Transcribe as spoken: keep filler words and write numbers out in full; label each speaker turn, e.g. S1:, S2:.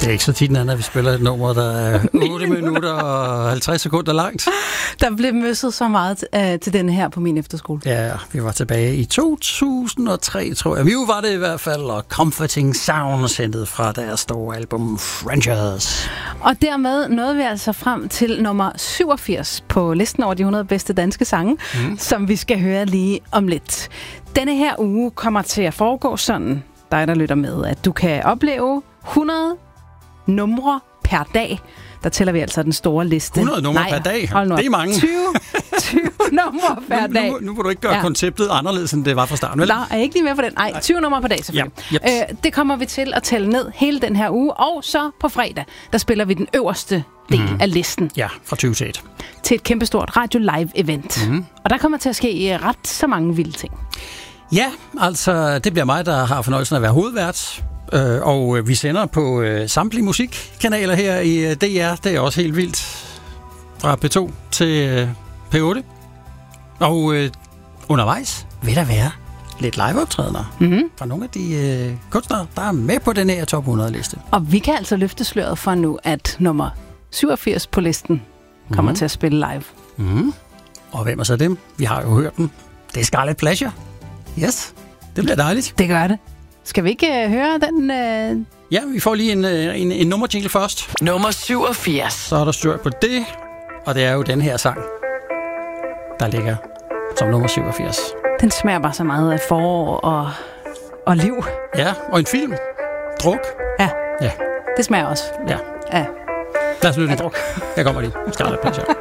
S1: Det er ikke så tit, når vi spiller et nummer, der er otte minutter og halvtreds sekunder langt.
S2: Der blev møsset så meget uh, til denne her på min efterskole.
S1: Ja, vi var tilbage i to tusind og tre, tror jeg. Vi var det i hvert fald, og Comforting Sounds hentet fra deres store album Frangers.
S2: Og dermed nåede vi altså frem til nummer syvogfirs på listen over de hundrede bedste danske sange, mm. som vi skal høre lige om lidt. Denne her uge kommer til at foregå sådan, dig der lytter med, at du kan opleve hundrede numre per dag. Der tæller vi altså den store liste.
S1: hundrede numre per dag? Det er mange.
S2: tyve, tyve numre per
S1: nu,
S2: dag.
S1: Nu, nu må du ikke gøre ja. konceptet anderledes, end det var fra starten, vel?
S2: Nej, er ikke lige med på den. Nej, tyve numre per dag selvfølgelig. Ja. Yep. Øh, det kommer vi til at tælle ned hele den her uge. Og så på fredag, der spiller vi den øverste del mm. af listen.
S1: Ja, fra tyve til et.
S2: Til et kæmpestort Radio Live event. Mm. Og der kommer til at ske ret så mange vilde ting.
S1: Ja, altså det bliver mig, der har fornøjelsen af at være hovedvært. Øh, og vi sender på øh, samtlige musikkanaler her i øh, D R. Det er også helt vildt. Fra P to til øh, P otte. Og øh, undervejs vil der være lidt liveoptrædener mm-hmm. fra nogle af de øh, kunstnere, der er med på den her top hundrede-liste.
S2: Og vi kan altså løfte sløret for nu, at nummer syvogfirs på listen kommer mm-hmm. til at spille live.
S1: Mm-hmm. Og hvem er så dem? Vi har jo hørt dem. Det er Scarlet Pleasure. Yes, det bliver dejligt.
S2: Det gør det. Skal vi ikke uh, høre den? Uh...
S1: Ja, vi får lige en, en, en nummerjingle først.
S3: Nummer syvogfirs.
S1: Så er der styr på det, og det er jo den her sang, der ligger som nummer syvogfirs.
S2: Den smager bare så meget af forår og, og liv.
S1: Ja, og en film. Druk.
S2: Ja,
S1: ja.
S2: Det smager også.
S1: Ja.
S2: Ja.
S1: Lad os lytte en druk. Jeg kommer lige. Scarlet Pleasure.